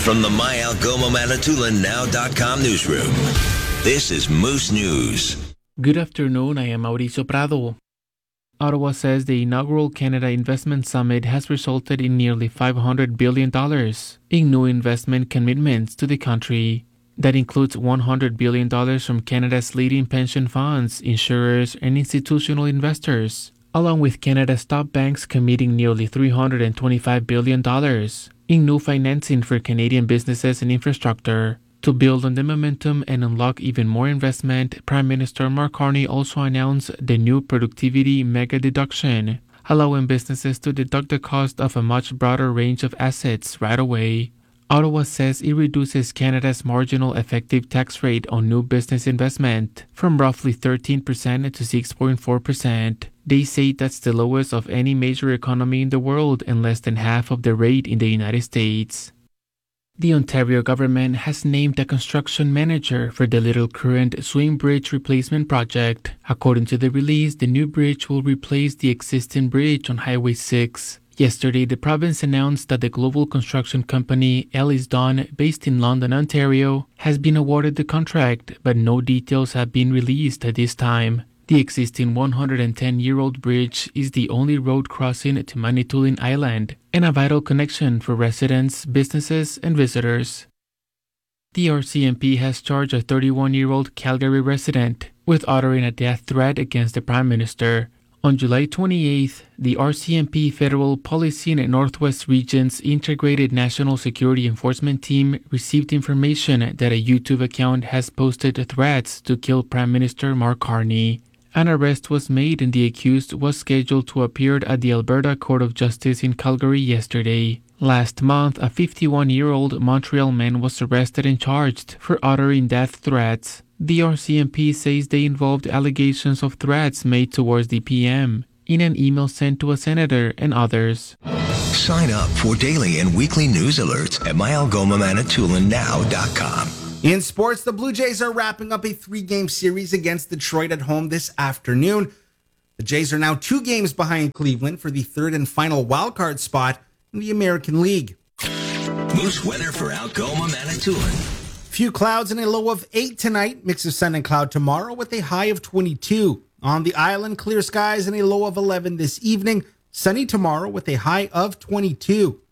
From the MyAlgomaManitoulin.Now.com newsroom, this is Moose News. Good afternoon, I am Mauricio Prado. Ottawa says the inaugural Canada Investment Summit has resulted in nearly $500 billion in new investment commitments to the country. That includes $100 billion from Canada's leading pension funds, insurers, and institutional investors, along with Canada's top banks committing nearly $325 billion in new financing for Canadian businesses and infrastructure. To build on the momentum and unlock even more investment, Prime Minister Mark Carney also announced the new productivity mega deduction, allowing businesses to deduct the cost of a much broader range of assets right away. Ottawa says it reduces Canada's marginal effective tax rate on new business investment from roughly 13% to 6.4%. They say that's the lowest of any major economy in the world and less than half of the rate in the United States. The Ontario government has named a construction manager for the Little Current Swing Bridge Replacement Project. According to the release, the new bridge will replace the existing bridge on Highway 6. Yesterday, the province announced that the global construction company Ellis Dunn, based in London, Ontario, has been awarded the contract, but no details have been released at this time. The existing 110-year-old bridge is the only road crossing to Manitoulin Island and a vital connection for residents, businesses, and visitors. The RCMP has charged a 31-year-old Calgary resident with uttering a death threat against the Prime Minister. On July 28th, the RCMP Federal Policy and Northwest Region's Integrated National Security Enforcement Team received information that a YouTube account has posted threats to kill Prime Minister Mark Carney. An arrest was made and the accused was scheduled to appear at the Alberta Court of Justice in Calgary yesterday. Last month, a 51-year-old Montreal man was arrested and charged for uttering death threats. The RCMP says they involved allegations of threats made towards the PM in an email sent to a senator and others. Sign up for daily and weekly news alerts at MyAlgomaManitoulin.Now.com. In sports, the Blue Jays are wrapping up a 3-game series against Detroit at home this afternoon. The Jays are now 2 games behind Cleveland for the third and final wildcard spot in the American League. Moose weather for Algoma, Manitoulin. Few clouds and a low of 8 tonight. Mix of sun and cloud tomorrow with a high of 22. On the island, clear skies and a low of 11 this evening. Sunny tomorrow with a high of 22.